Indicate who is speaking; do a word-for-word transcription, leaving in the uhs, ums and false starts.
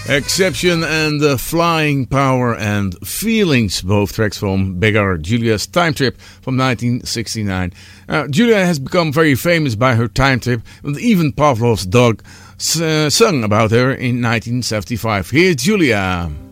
Speaker 1: Exception and uh, Flying Power and Feelings, both tracks from Bigger Julia's Time Trip from nineteen sixty-nine. Uh, Julia has become very famous by her time trip, and even Pavlov's dog uh, sung about her in nineteen seventy-five. Here's Julia.